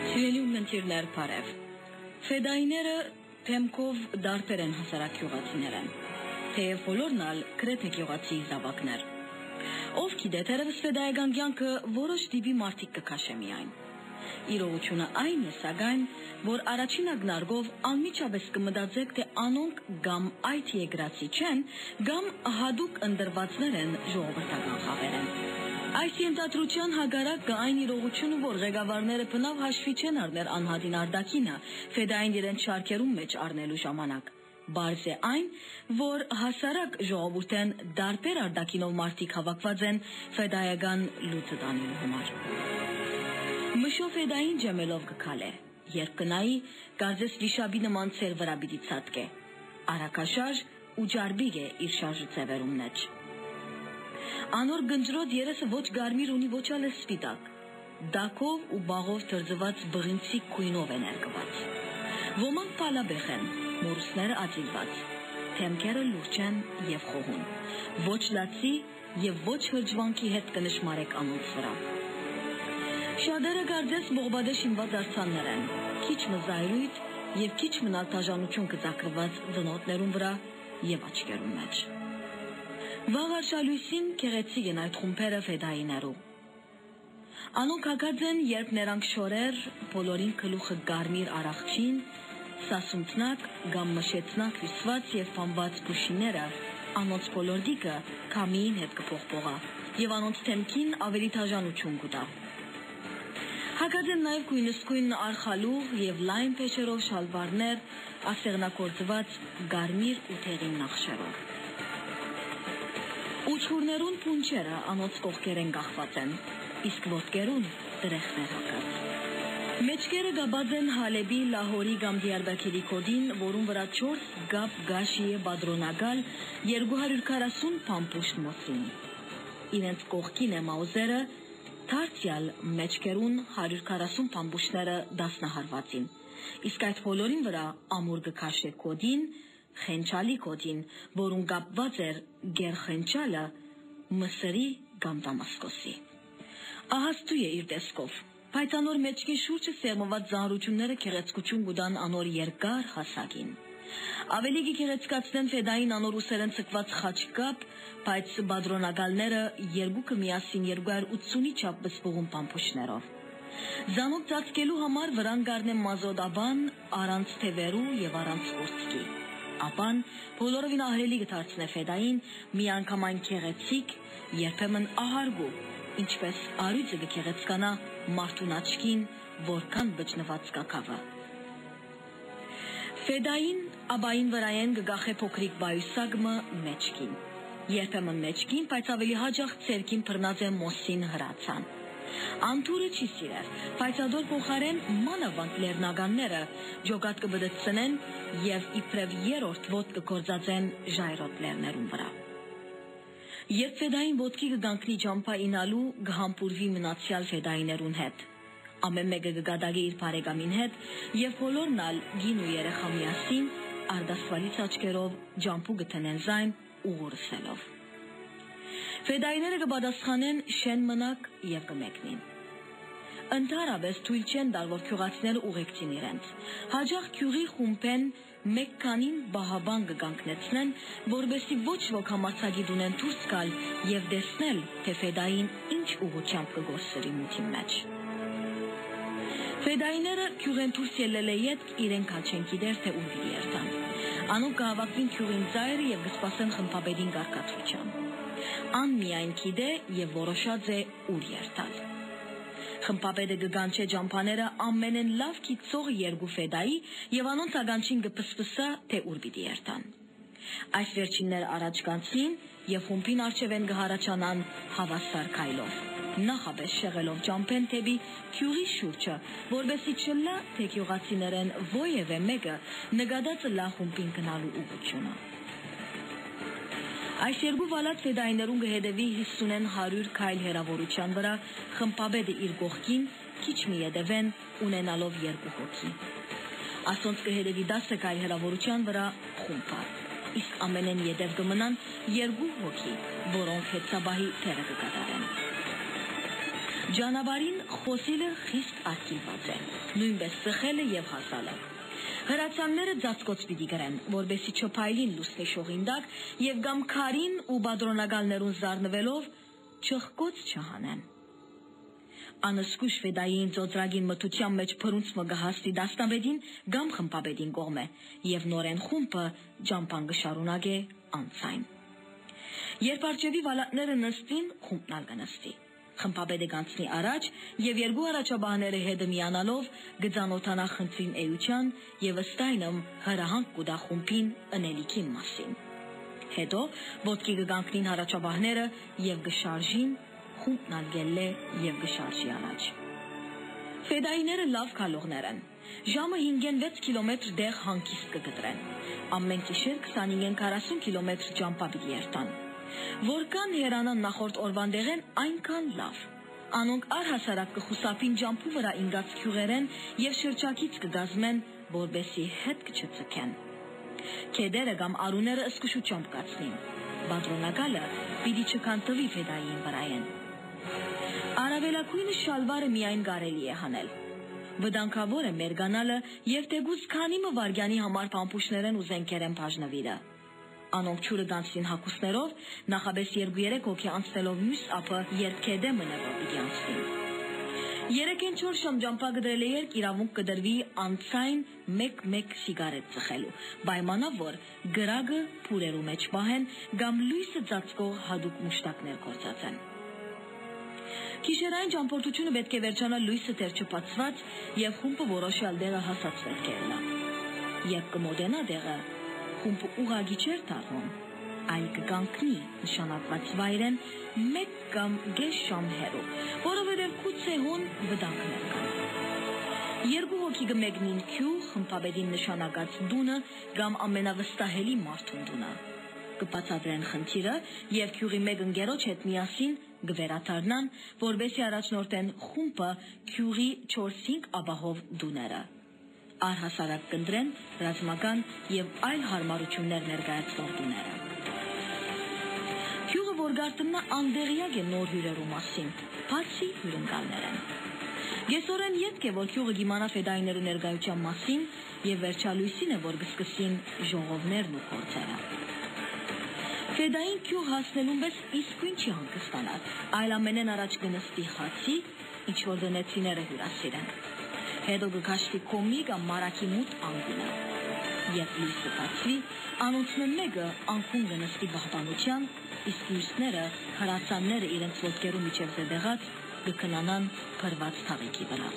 Սիրելի ունենտիրներ բարև։ Ֆեդայիները թեմքով դարբեր են հասարակ գյուղացիներեն, թեև բոլորն ալ գրեթե գյուղացի զավակներ։ Ով գիտե, թերևս ֆեդայական կյանքը որոշ տիպի մարդիկ կքաշե միայն։ Իրողությունը այն է, սակայն, որ առաջին ակնարկով անմիջապես կմտածեք, թե անոնք կամ այդ եգրացի չեն, կամ հատուկ ընտրվածներ են ժողովրդական խավերեն։ Այս ենթադրության հակառակ կա այն իրողությունը, որ ղեկավարները բնավ հաշվի չեն առնել անհատին արտաքինը ֆեդային իրենց շարքերում մեջ առնելու ժամանակ։ Բարձ է այն, որ հասարակ ժողովուրդեն դարբեր արտաքինով մարդիկ հավաքված են ֆեդայական լուծը տանելու համար։ Մշո ֆեդային ջեմելով կքալե, երբ կնայի, կարծես վիշապի նման ծեր վրա պիտի ցածկե, արակաշարժ ու ջարբիկ է իր շարժը ծևերում մեջ։ Անոր գնջրոտ երեսը ոչ գարմիր ունի, ոչ ալ սպիտակ, դակով ու բաղով թրձված բղինցի քույնով է ներկված։ Ոմանք պալաբեղ են, մորուսները ածիլված, թեմքերը լուրջ են և խոհուն, ոչ լացի և ոչ հրջվանքի հետ կնշմարեք անոնց վրա։ Շատերը կարծես բողբադե շինված արձաններ են, քիչ մզայրույթ և քիչ մնալ տաժանություն կծակրված դնոտներում վրա և աչկերում մեջ։ Վաղ արշալույսին կեղեցիկ են այդ խումբերը ֆեդայիներու։ Անոնք հակած են, երբ նրանք շորեր, բոլորին գլուխը գարմիր արախչին, սասունցնակ կամ մշեցնակ հյուսված և փամված փուշիները, անոնց բոլորդիկը քամիին հետ կփողփողա և անոնց թեմքին ավելի տաժանություն կտա։ Հակած են նաև գույնսկույն արխալուղ և լայն փեշերով շալվարներ, ասեղնակործված գարմիր ու թեղին նախշերով։ Ուչհուրներուն փունչերը անոնց կողքերեն կախված են, իսկ ոտքերուն դրեխներ հակած։ Մեջքերը գաբած են Հալեբի, Լահորի կամ Դիարբաքիրի կոդին, որում վրա 4 գապ գաշի է բադրոնագալ 240 փամփուշտ մոսին։ Իրենց կողքին է մաուզերը, թարցյալ մեջքերուն 140 փամփուշտները դասնահարվածին, իսկ այդ բոլորին վրա ամուր գքաշե կոդին, խենչալի կոդին, որուն կապված էր գերխենչալը Մսրի կամ Դամասկոսի։ Ահաստու է իր տեսքով, բայց անոր մեջքի շուրջը սեղմված զահարությունները քեղեցկություն կուտան անոր երկար հասակին։ Ավելի գեղեցկացնեն ֆեդային անոր ուսերեն ցկված խաչկապ, բայց բադրոնագալները երկուքը միասին 280-ի չափ բսպողուն փամփուշտներով։ Զանոք ծածկելու համար վրան գարնեն մազոդաբան առանց թևերու և առանց կուրծքի։ Ապան բոլորովին ահրելի կդարձնե ֆեդային միանգամայն քեղեցիկ, երբեմն ահարգու, ինչպես արույցը կքեղեցկանա մարդուն աչքին, որքան բջնված կակավը։ Ֆեդային աբային վրայեն կգախե փոքրիկ բայուսագմը մեջքին, երբեմն մեջքին, բայց ավելի հաճախ ցերքին բռնած է մոսին հրացան։ Անթուրը չի սիրեր, բայց ադոր փոխարեն մանավանդ լեռնականները ջոկատ կբդցնեն և իբրև երրորդ ոտք կգործածեն ժայռոտ լեռներում վրա։ Երբ ֆեդային ոտքի կգանքնի ջամփա ինալու, կհամբուրվի մնացյալ ֆեդայիներուն հետ։ Ամեն մեկը կգադագի իր բարեկամին հետ և բոլորն ալ գին ու երեխա միասին արդասվալից աչքերով ջամփու կթնեն զայն ուղուրսելով։ Ֆեդայիները կպատասխանեն շեն մնակ և կմեկնին։ Ընդհանրապես թույլ չեն տալ, որ գյուղացիները ուղեկցին իրենց։ Հաճախ գյուղի խումբեն մեկ քանին բահաբան կգանքնեցնեն, որպեսզի ոչ ոք համարձակիտ ունեն դուրս գալ և տեսնել, թե ֆեդային ինչ ուղղությամբ կգործրի մութի մեջ։ Ֆեդայիները գյուղեն դուրս ելելե ետք իրեն քաչեն գիտեր, թե ուր պիտի երթան։ Անոնք կհավաքվին գյուղին ծայրը և կսպասեն խմբապետին կարգադրության։ Ան միայն գիտե և որոշած է ուր երթալ։ Խմբապետը կգանչե ջամփաները ամենեն լավ գիտող երկու ֆեդայի և անոնց ագանչին կփսփսա, թե ուր պիտի երթան։ Այս վերջինները առաջ կանցնին և խումբին առջևեն կհառաչանան հավասար քայլով, նախապես շեղելով ջամփեն թեպի գյուղի շուրջը, որպեսզի չլա, թե գյուղացիներեն ովևէ մեկը նկատածը լա խումբին գնալու ուղղությունը։ Այս երկու վալած ֆեդայիներուն կհետևի 50-100 քայլ հեռավորության վրա, խմբապետը իր կողքին քիչ մի ետևեն ունենալով 2 հոգի։ Ասոնց կհետևի 10 քայլ հեռավորության վրա խումբը, իսկ ամենեն ետև կմնան 2 հոգի, որոնք հետսաբահի թերը կկատարեն։ Ջանաբարին խոսիլը խիստ արգելված է, նույնպես սխելը եւ հասալը։ Հրացանները ծածկոց պիտի գրեն, որբեսի չփայլին լուսնի շողինդակ եւ գամ քարին ու բադրոնագալներուն զարնվելով չխկոց չհանեն։ Անսկուշ ֆեդային ծոծրագին մթության մեջ փրունցմը գահստի դաստամբեդին գամ խմպաբեդին կողմ է եւ նորեն խումբը ջամփան գշարունակ է անցայն։ Երբ արջևի վալատները նստին, խումբն ալ կնստի։ Խմպաբեդը գանցնի առաջ եւ երկու առաջաբահները հետը միանալով գծանոթանա խնդրին էության եւ ըստայնմ հրահանգ կուտա խումբին ընելիքի մասին։ Հետո ոտքի կգանքնին առաջաբահները եւ գշարժին խումբն ալ գելլե եւ գշարժի առաջ։ Ֆեդայիները լավ քալողներ են։ Ժամը 5-6 կիլոմետր դեղ հանգիստ կգտրեն։ Ամեն գիշեր 25-40 կիլոմետր ջամփա պիտի երթան։ Որքան հերանան նախորդ օրվան դեղեն այնքան լավ։ Անոնք առհասարակ կխուսափին ջամփու վրա ինգած քյուղերեն եւ շրջակից կգազմեն, որբեսի հետ կչծկեն։ Քեդերը կամ արուները ըսկուշությամբ կացնին։ Բադրոնագալը պիտի չքանտվի ֆեդային վրայեն։ Արավելակույնը շալվարը միայն կարելի է հանել։ Վտանգավոր է մերգանալը եւ թեգուց քանի վարգյանի համար փամփուշներեն ու զենքերեն բաժնվիրը։ Անոնք ճուրը գանցին հակուսներով, նախաբես 2-3 հոգի անցնելով մյուս ապը երբ քեդե մնավը պիտի անցնին։ 3-4 շամ ջամփա գդրել է երկ իրավունք կդրվի անցայն 1-1 սիգարետ ծխելու, պայմանով որ գրագը փուրերու մեջ պահեն, կամ լույսը ծածկող հատուկ մուշտակներ գործածեն։ Գիշերային ճամփորդությունը պետք է վերջանա լույսը դեռ չբացված եւ խումբը որոշյալ դեղը հասած պետք է լա։ Երբ կմոտենա դեղը, խումբը ուղղակի չէր դառնում, այլ կգանքնի նշանակված վայրեն 1 կամ 5 շամ հեռու, որովհետև քուցեհուն վտանգներ կան։ Երկու հոգի կմեկնին քյու խմբաբեդին նշանակած դունը կամ ամենավստահելի մարդուն դունը։ Կբացատրեն խնդիրը եւ քյուղի մեկ ընկերոջ հետ միասին գվերաթարնան, որբեսի առաջնորդեն խումբը քյուղի 4-5 աբահով դուները։ Առհասարակ կնդրեն ռազմական եւ այլ հարմարություններ ներկայացնող դուները։ Քյուղը որ գարտմնա անդեղյակ է նոր հյուրերու մասին, բացի հյուրընկալներեն։ Գեսորեն ետք է, որ քյուղը գիմանա ֆեդայիներու ներկայության մասին եւ վերջալույսին է, որ կսկսին ժողովներն ու գործերը։ Ֆեդային քյուղ հասնելուն պես իսկույն չի հանգստանալ, այլ ամենեն առաջ կնստի խացի, ինչ որ դնեցիները հյուրասիրեն։ Հետո կքաշվի կոմի կամ մարակի մութ անգունը։ Երբ լույսը բացվի, անոնցն մեկը անկուն կնստի բահբանության, իսկ մյուսները, հրացանները իրենց ոտքերու միջև զետեղած, կքնանան փրված թաղիքի վրա։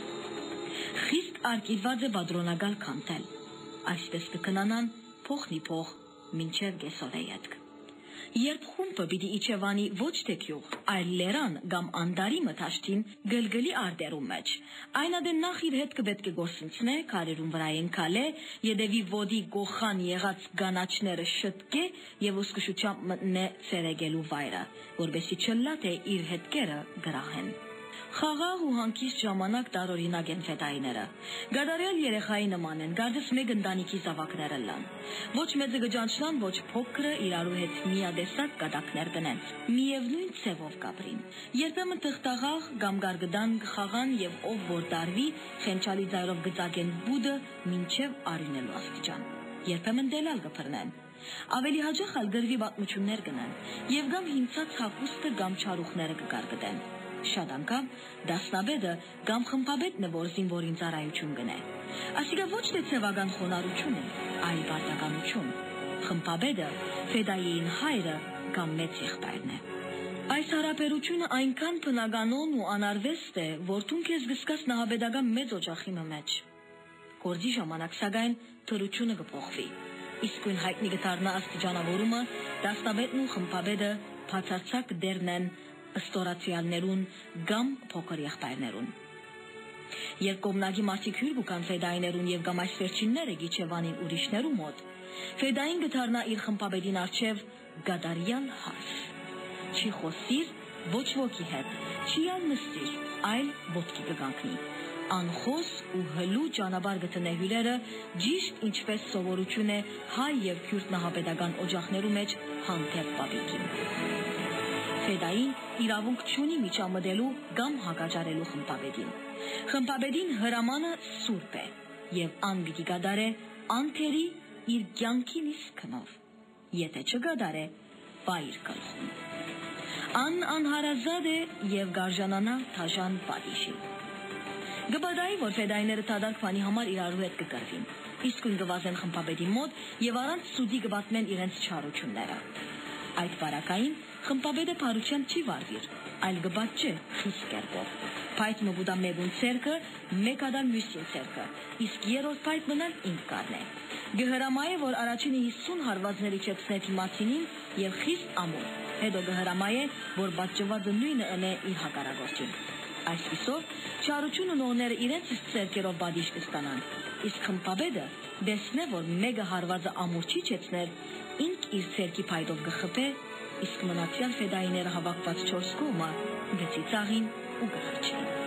Խիստ արգելված է բադրոնագալ քանթել, այսպես կքնանան փոխնի փոխ մինչև գեսորե ետք։ Երբ խումբը պիտի իջևանի ոչ թե քյուղ, այլ լերան կամ անդարի մթաշտին գլգլի արտերում մեջ, այնադեն նախ իր հետ կպետք է գործընծնե, քարերուն վրայեն քալե, յետևի ոդի գոխան եղած գանաչները շտկե եւ ուսկշությամբ մտնե ցերեգելու վայրը, որբեսի չլա թե իր հետքերը գրահեն։ Խաղաղ ու հանգիստ ժամանակ տարօրինակ են ֆեդայիները։ Գադարյալ երեխայի նման են, գարդես մեկ ընտանիքի զավակները լան։ Ոչ մեծը գճանչնան, ոչ փոքրը իրարու հետ միադեսակ կատակներ կնեն, միևնույն ցևով կապրին։ Երբեմն թղթաղաղ կամ գարգդան խաղան եւ ով որ դարվի, խենչալի ձայրով գծակեն բուդը մինչև արյունելու աստիճան։ Երբեմն դելալ կփռնեն։ Ավելի հաճախ ալ գրվի պատմություններ կնեն եւ կամ հիմցած հագուստը կամ չարուխները կգարգդեն։ Շատ անգամ դասնաբեդը կամ խմբաբեդն է, որ զինվորին ծառայություն գնե։ Ասիկա ոչ թե ցևական խոնարհություն է, այլ բարձականություն։ Խմբաբեդը ֆեդային հայրը կամ մեծ եղբայրն է։ Այս հարաբերությունը այնքան բնականon ու անարվեստ է, որ դու քեզ գսկաս նահաբեդական մեծ օջախի մեջ։ Գործի ժամանակ սակայն թրությունը կփոխվի։ Իսկույն հայտնի կդառնա աստիճանավորումը, դասնաբեդն ու խմբաբեդը բացարձակ դերն են ստորացիալներուն կամ փոքր եղբայրներուն։ Երբ կողմնակի մարդիկ հյուր կան ֆեդայիներուն եւ կամ այս վերջինները գիչևանին ուրիշներու մոտ, ֆեդային կդառնա իր խմբաբեդին առջև գադարյալ հարց։ Չի խոսիր ոչ ոքի հետ, չի ալ նստիր, այլ ոտքի կգանքնի։ Անխոս ու հլու ճանապարհ գտնե հյուրերը ճիշտ ինչպես սովորություն է հայ եւ քյուրդ նահապետական օջախներու մեջ հանդեպ պապիկին։ Ֆեդային իրավունք չունի միջամտելու կամ հակաճարելու խմբապետին։ Խմբապետին հրամանը սուրբ է եւ ան պիտի կատարե անթերի իր կյանքին իսկ քնով։ Եթե չկատարե, վայր կլխում։ Ան անհարազատ է եւ գարժանանա թաժան պատիժի։ Գբադայի, որ ֆեդայները թադարքվանի համար իրարու հետ կկրվին, իսկույն գվազեն խմբապետի մոտ եւ առանց սուդի կբացմեն իրենց չարությունները։ Այդ բարակային խմբապետը փարության չի վարվիր, այլ գբաճ չէ խիստ կերպով։ Փայտ մգուտա մեգուն ցերկը, մեկ ադալ մյուսին ցերկը, իսկ երրորդ փայտ մնալ ինք կառնե։ Գհրամայե, որ առաջինի 50 հարվածների չեցնե թիմացինին եւ խիստ ամուր։ Հետո գհրամայե, որ բաճվածը նույնը ընե իր հակարագործին։ Այսպիսով, չարություն ունողները իրենց իսկ ցերկերով բադիժ կստանան, իսկ խմբապետը դեսնե, որ մեկը հարվածը ամուր չի չեցներ, ինք իր ցերկի փայտով գխփե, իսկ մնացյալ ֆեդայիները հավաքված 4 կողմը գցի ծաղին ու գխրճի։